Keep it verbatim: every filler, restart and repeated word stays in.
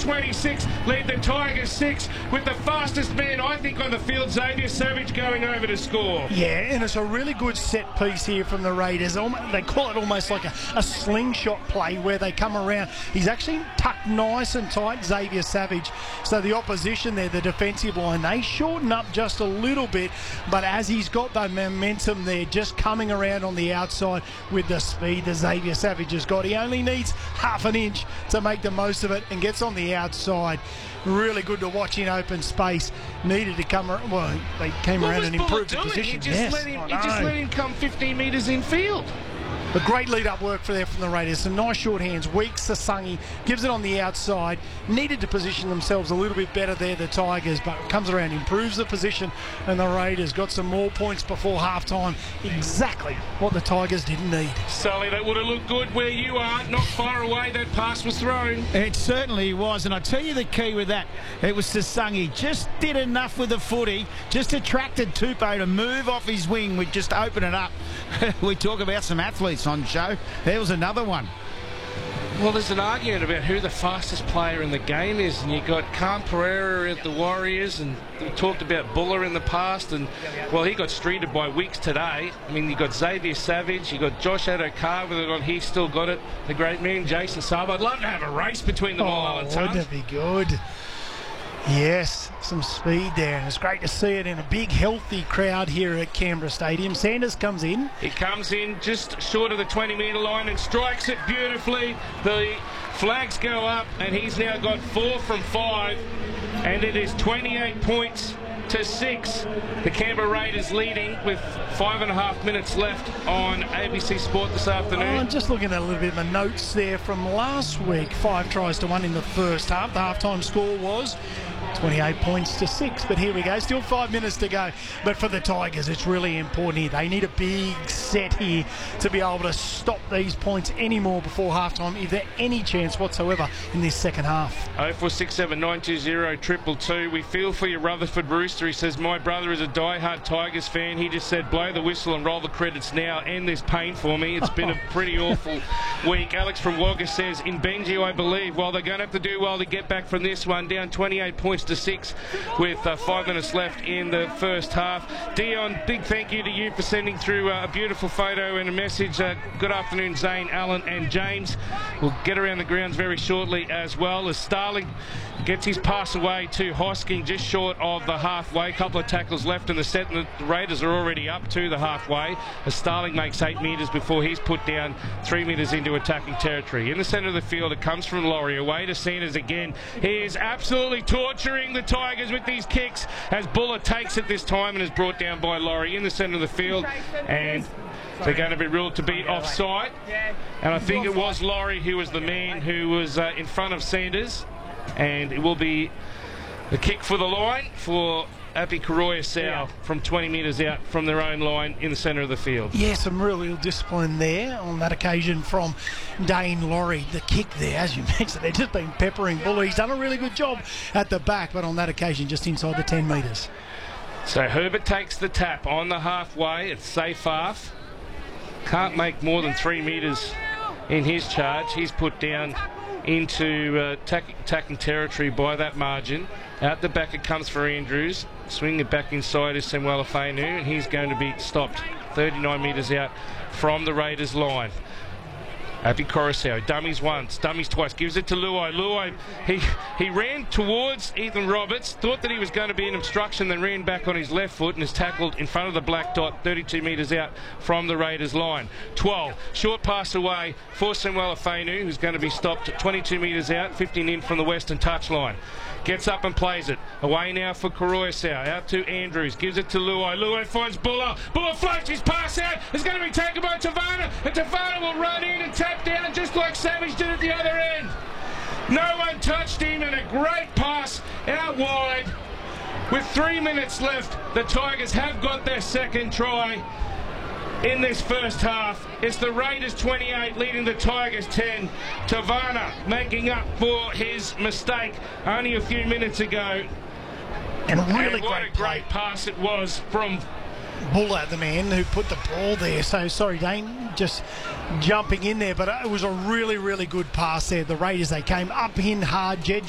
twenty-six lead the Tigers six, with the fastest man, I think, on the field, Xavier Savage, going over to score. Yeah, and it's a really good set piece here from the Raiders. They call it almost like a, a slingshot play where they come around. He's actually tucked nice and tight, Xavier Savage. So the opposition there, the defensive line, they shorten up just a little bit, but as he's got the momentum there, just coming around on the outside with the speed that Xavier Savage has got, he only needs half an inch to make the most of it and gets on the outside. Really good to watch in open space. Needed to come around. Well, they came What around was and Bullock improved the doing? position. He just, yes, let him, I he just know. let him come fifteen metres in field. But great lead-up work for there from the Raiders. Some nice short hands. Weak Sasangi gives it on the outside. Needed to position themselves a little bit better there, the Tigers, but comes around, improves the position, and the Raiders got some more points before half-time. Exactly what the Tigers didn't need. Sully, that would have looked good where you are. Not far away, that pass was thrown. It certainly was, and I tell you the key with that, it was Sasangi. Just did enough with the footy, just attracted Tupou to move off his wing, we just open it up. We talk about some athletes on show. There was another one. Well, there's an argument about who the fastest player in the game is, and you've got Khan Pereira at the Warriors, and we talked about Buller in the past, and, well, he got streeted by Weeks today. I mean, you've got Xavier Savage, you've got Josh Adokar with it on, he's still got it, the great man, Jason Sabo. I'd love to have a race between them all, Oh, Alan wouldn't Tubbs. it be good? Yes, some speed there, and it's great to see it in a big, healthy crowd here at Canberra Stadium. Sanders comes in. He comes in just short of the twenty metre line and strikes it beautifully. The flags go up, and he's now got four from five, and it is twenty-eight points to six. The Canberra Raiders leading with five and a half minutes left on A B C Sport this Oh, afternoon. I'm just looking at a little bit of the notes there from last week. Five tries to one in the first half. The halftime score was twenty-eight points to six, but here we go, still five minutes to go. But for the Tigers, it's really important here. They need a big set here to be able to stop these points anymore before halftime, if there's any chance whatsoever in this second half. oh four six seven nine two zero triple two. We feel for you, Rutherford Rooster. He says, my brother is a die-hard Tigers fan. He just said, blow the whistle and roll the credits now. End this pain for me. It's been a pretty awful week. Alex from Wagga says, in Benji, I believe, while they're going to have to do well to get back from this one, down twenty-eight points to six with uh, five minutes left in the first half. Dion, big thank you to you for sending through uh, a beautiful photo and a message. Uh, good afternoon, Zane, Alan and James. We'll get around the grounds very shortly as well, as Starling gets his pass away to Hosking just short of the halfway. A couple of tackles left in the set, and the Raiders are already up to the halfway as Starling makes eight metres before he's put down three metres into attacking territory. In the centre of the field, it comes from Laurie, away to Sanders again. He is absolutely torturing the Tigers with these kicks as Buller takes it this time and is brought down by Laurie in the centre of the field, and they're going to be ruled to be offside. And I think it was Laurie who was the man who was uh, in front of Sanders, and it will be the kick for the line for Api Koroya-Sau from twenty metres out from their own line in the centre of the field. Yeah, some real, real discipline there on that occasion from Dane Laurie. The kick there, as you mentioned, they've just been peppering Buller. He's done a really good job at the back, but on that occasion just inside the ten metres. So Herbert takes the tap on the halfway. It's safe half. Can't make more than three metres in his charge. He's put down into uh, tack- attacking territory by that margin. Out the back it comes for Andrews. Swing it back inside is Samuel Afenu, and he's going to be stopped thirty-nine metres out from the Raiders line. Api Koroya-Sau, dummies once, dummies twice, gives it to Luai. Luai, he, he ran towards Ethan Roberts, thought that he was going to be an obstruction, then ran back on his left foot and is tackled in front of the black dot, thirty-two metres out from the Raiders line. twelve, short pass away for Samuel Afenu, who's going to be stopped twenty-two metres out, fifteen in from the western touchline. Gets up and plays it. Away now for Koroya-Sau. Out to Andrews. Gives it to Luai. Luai finds Buller. Buller floats his pass out. It's going to be taken by Tavana. And Tavana will run in and tap down just like Savage did at the other end. No one touched him, and a great pass out wide. With three minutes left, the Tigers have got their second try in this first half. It's the Raiders twenty-eight leading the Tigers ten. Tavana making up for his mistake only a few minutes ago. And really And what great a great pass it was from Buller, the man who put the ball there. So sorry, Dane, just jumping in there, but it was a really, really good pass there. The Raiders, they came up in hard. Jed